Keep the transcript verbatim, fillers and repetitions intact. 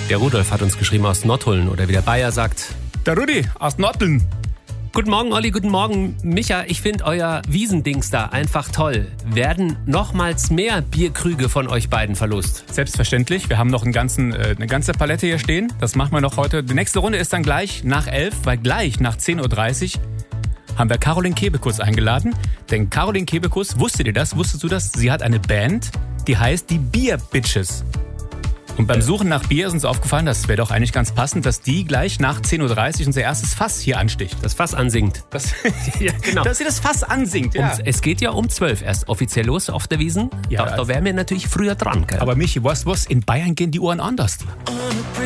Der Rudolf hat uns geschrieben aus Nottuln oder wie der Bayer sagt. Der Rudi aus Nottuln. Guten Morgen, Olli, guten Morgen, Micha. Ich finde euer Wiesendings da einfach toll. Werden nochmals mehr Bierkrüge von euch beiden verlost? Selbstverständlich. Wir haben noch einen ganzen, äh, eine ganze Palette hier stehen. Das machen wir noch heute. Die nächste Runde ist dann gleich nach elf, weil gleich nach zehn Uhr dreißig haben wir Caroline Kebekus eingeladen. Denn Caroline Kebekus, wusstet ihr das? Wusstest du das? Sie hat eine Band, die heißt die Beer Bitches. Und beim Suchen nach Bier ist uns aufgefallen, das wäre doch eigentlich ganz passend, dass die gleich nach zehn Uhr dreißig unser erstes Fass hier ansticht. Das Fass ansingt. Das, ja, genau. Dass sie das Fass ansingt, ja. Und es geht ja um zwölf erst offiziell los auf der Wiesn. Ja, da, also da wären wir natürlich früher dran. Gell? Aber Michi, was, was? In Bayern gehen die Uhren anders.